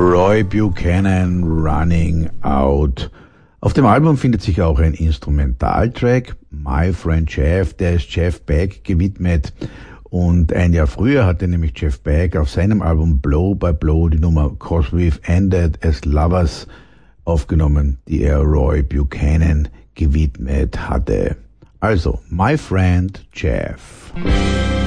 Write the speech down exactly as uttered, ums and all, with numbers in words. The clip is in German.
Roy Buchanan, Running Out. Auf dem Album findet sich auch ein Instrumentaltrack, My Friend Jeff, der ist Jeff Beck gewidmet. Und ein Jahr früher hatte nämlich Jeff Beck auf seinem Album Blow by Blow die Nummer Cause We've Ended as Lovers aufgenommen, die er Roy Buchanan gewidmet hatte. Also, My Friend Jeff.